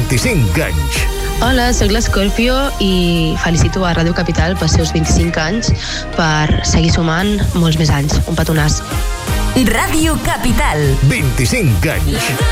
25 anys. Hola, soc l'Escorpio i felicito a Ràdio Capital pels seus 25 anys per seguir sumant molts més anys. Un petonàs. Ràdio Capital. 25 anys.